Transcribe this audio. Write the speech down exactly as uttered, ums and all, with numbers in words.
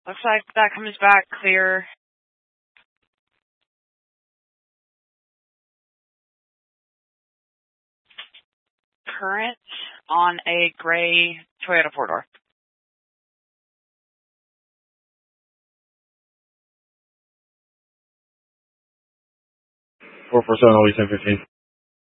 Looks like that comes back clear. Current on a gray Toyota four-door. four four seven, I'll be ten fifteen.